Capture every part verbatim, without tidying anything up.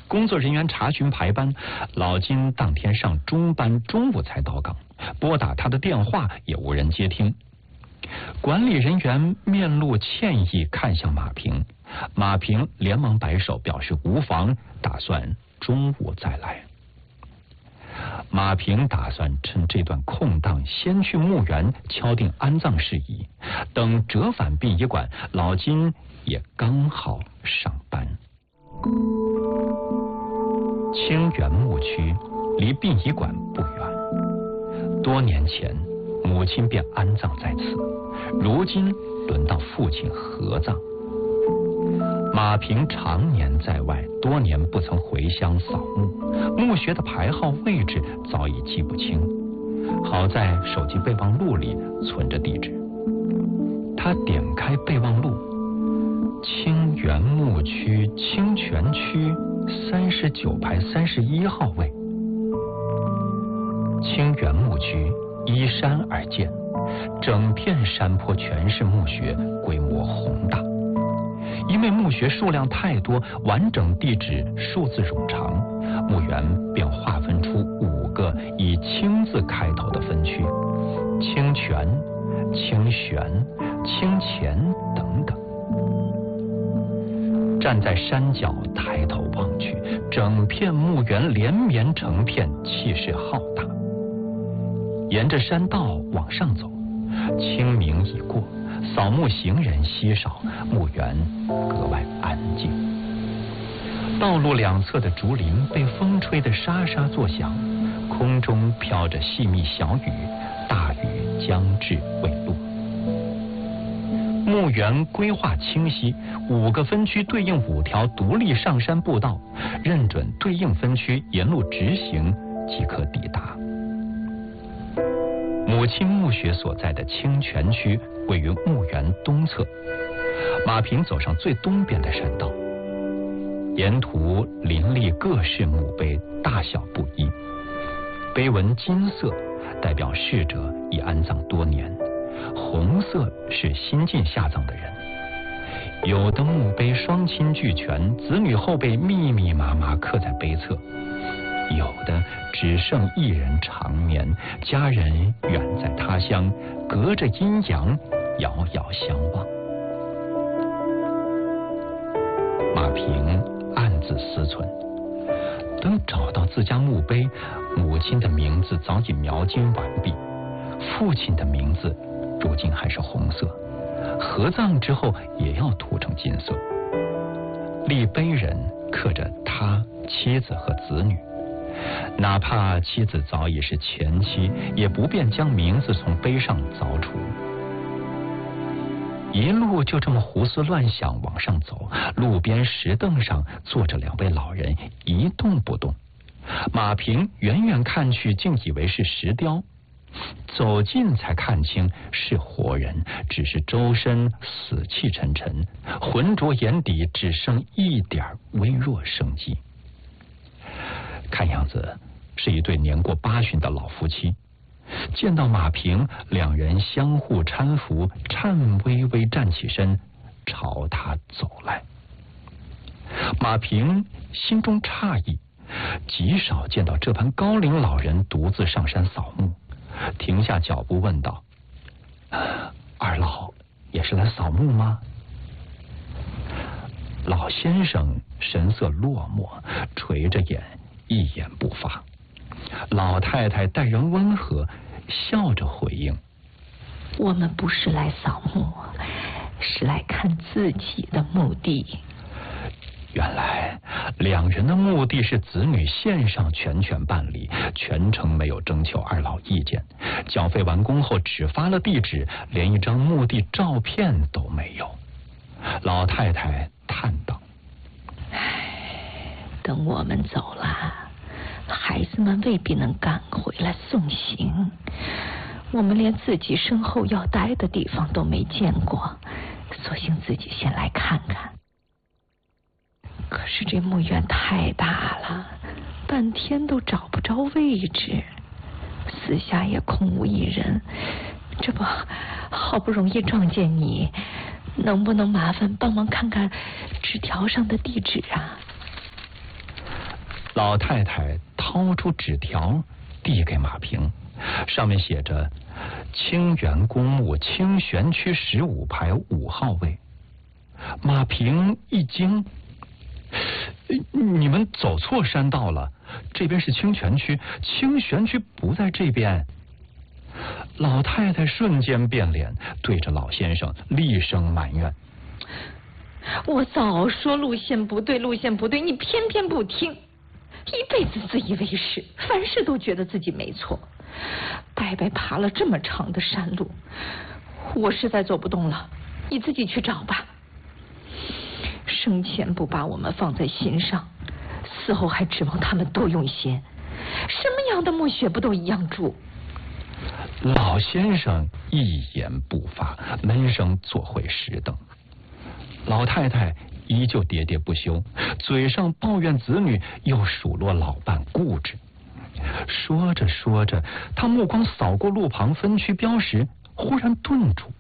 工作人员查询排班，老金当天上中班，中午才到岗，拨打他的电话也无人接听。管理人员面露歉意看向马平，马平连忙摆手表示无妨，打算中午再来。马平打算趁这段空档先去墓园敲定安葬事宜，等折返殡仪馆，老金也刚好上班。清源墓区离殡仪馆不远，多年前母亲便安葬在此，如今轮到父亲合葬。马平常年在外，多年不曾回乡扫墓，墓穴的牌号位置早已记不清，好在手机备忘录里存着地址。他点开备忘录，清源墓区清泉区三十九排三十一号位。清源墓区依山而建，整片山坡全是墓穴，规模宏大。因为墓穴数量太多，完整地址数字冗长，墓园便划分出五个以清字开头的分区：清泉、清玄、清钱等等。站在山脚抬头望去，整片墓园连绵成片，气势浩大。沿着山道往上走，清明已过，扫墓行人稀少，墓园格外安静。道路两侧的竹林被风吹得沙沙作响，空中飘着细密小雨，大雨将至未落。墓园规划清晰，五个分区对应五条独立上山步道，认准对应分区沿路直行即可抵达。母亲墓穴所在的清泉区位于墓园东侧，马平走上最东边的山道，沿途林立各式墓碑，大小不一，碑文金色代表逝者已安葬多年，红色是新晋下葬的人。有的墓碑双亲俱全，子女后辈密密麻麻刻在碑侧，有的只剩一人长眠，家人远在他乡，隔着阴阳遥遥相望。马平暗自思忖，等找到自家墓碑，母亲的名字早已描金完毕，父亲的名字如今还是红色，合葬之后也要涂成金色。立碑人刻着他、妻子和子女，哪怕妻子早已是前妻，也不便将名字从碑上凿除。一路就这么胡思乱想往上走，路边石凳上坐着两位老人，一动不动。马平远远看去，竟以为是石雕，走近才看清是活人，只是周身死气沉沉，浑浊眼底只剩一点微弱生机。看样子是一对年过八旬的老夫妻。见到马平，两人相互搀扶，颤巍巍站起身，朝他走来。马平心中诧异，极少见到这般高龄老人独自上山扫墓，停下脚步问道：“二老也是来扫墓吗？”老先生神色落寞，垂着眼一言不发。老太太待人温和，笑着回应：“ 我们不是来扫墓，是来看自己的墓地。” 原来两人的目的是子女线上全权办理，全程没有征求二老意见，缴费完工后只发了地址，连一张墓地照片都没有。老太太叹道：“ 唉，等我们走了，孩子们未必能赶回来送行，我们连自己身后要待的地方都没见过，索性自己先来看看。可是这墓园太大了，半天都找不着位置，四下也空无一人，这不好不容易撞见你，能不能麻烦帮忙看看纸条上的地址啊？” 老太太掏出纸条递给马平，上面写着清源公墓清玄区十五排五号位。马平一惊，你们走错山道了，这边是清泉区，清玄区不在这边。老太太瞬间变脸，对着老先生厉声埋怨： 我早说路线不对，路线不对，你偏偏不听，一辈子自以为是，凡事都觉得自己没错，白白爬了这么长的山路，我实在走不动了，你自己去找吧。生前不把我们放在心上，死后还指望他们多用心，什么样的墓穴不都一样住？ 老先生一言不发，闷声坐回石凳。老太太依旧喋喋不休，嘴上抱怨子女，又数落老伴固执。说着说着，他目光扫过路旁分区标识，忽然顿住。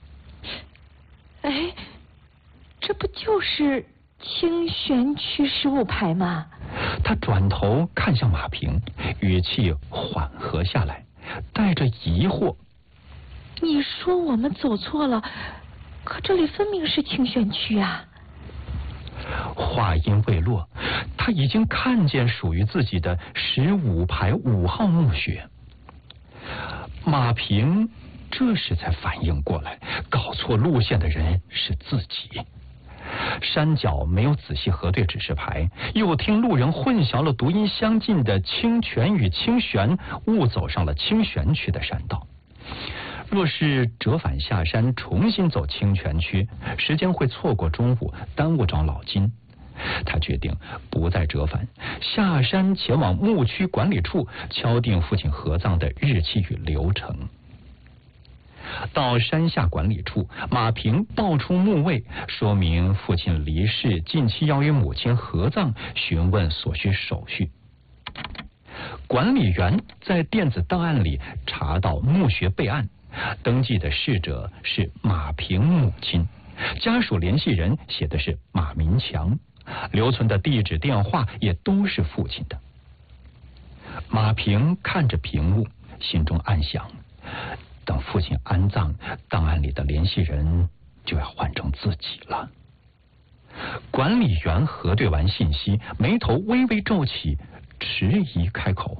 哎，这不就是清玄区十五排吗？ 他转头看向马平，语气缓和下来，带着疑惑： 你说我们走错了，可这里分明是清玄区啊。 话音未落，他已经看见属于自己的十五排五号墓穴。马平这时才反应过来，搞错路线的人是自己。山脚没有仔细核对指示牌，又听路人混淆了读音相近的清泉与清玄，误走上了清玄区的山道。若是折返下山重新走清泉区，时间会错过中午，耽误找老金。他决定不再折返，下山前往墓区管理处敲定父亲合葬的日期与流程。到山下管理处，马平报出墓位，说明父亲离世，近期要与母亲合葬，询问所需手续。管理员在电子档案里查到墓穴备案，登记的逝者是马平母亲，家属联系人写的是马民强，留存的地址电话也都是父亲的。马平看着屏幕，心中暗想，等父亲安葬，档案里的联系人就要换成自己了。管理员核对完信息，眉头微微皱起，迟疑开口：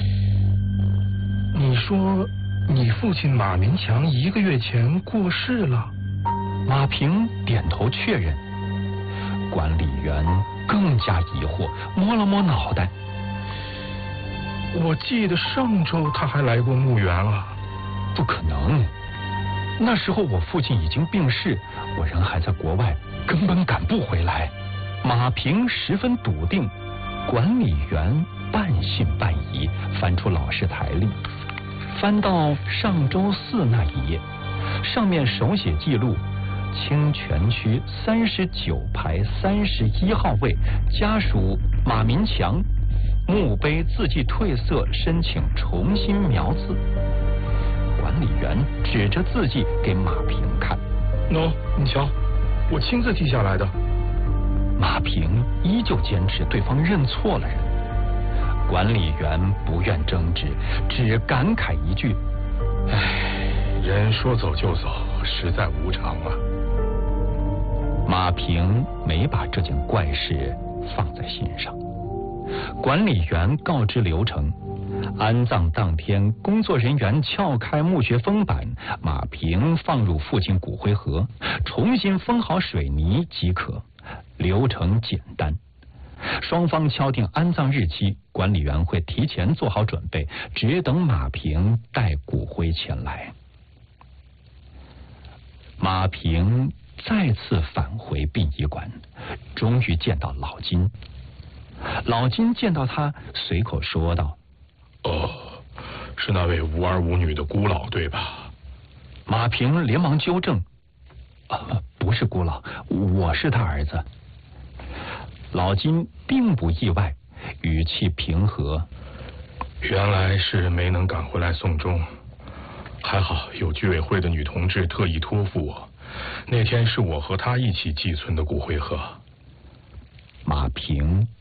你说你父亲马民强一个月前过世了？ 马平点头确认。管理员更加疑惑，摸了摸脑袋： 我记得上周他还来过墓园啊。 不可能，那时候我父亲已经病逝，我人还在国外，根本赶不回来。马平十分笃定。管理员半信半疑，翻出老式台历，翻到上周四那一页，上面手写记录清泉区三十九排三十一号位，家属马民强，墓碑字迹褪色，申请重新描字。管理员指着字迹给马平看： 喏，你瞧，我亲自记下来的。 马平依旧坚持对方认错了人。管理员不愿争执，只感慨一句： 唉，人说走就走，实在无常啊。 马平没把这件怪事放在心上。管理员告知流程，安葬当天，工作人员撬开墓穴封板，马平放入父亲骨灰盒，重新封好水泥即可。流程简单，双方敲定安葬日期，管理员会提前做好准备，只等马平带骨灰前来。马平再次返回殡仪馆，终于见到老金。老金见到他，随口说道： 哦，是那位无儿无女的孤老对吧？ 马平连忙纠正：啊，不是孤老，我是他儿子。老金并不意外，语气平和： 原来是没能赶回来送终，还好有居委会的女同志特意托付我，那天是我和她一起寄存的骨灰盒。 马平